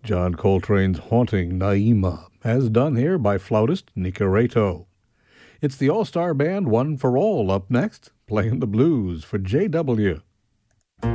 John Coltrane's haunting Naima, as done here by flautist Nicoretto. It's the All-Star Band One for All up next, playing the blues for J.W.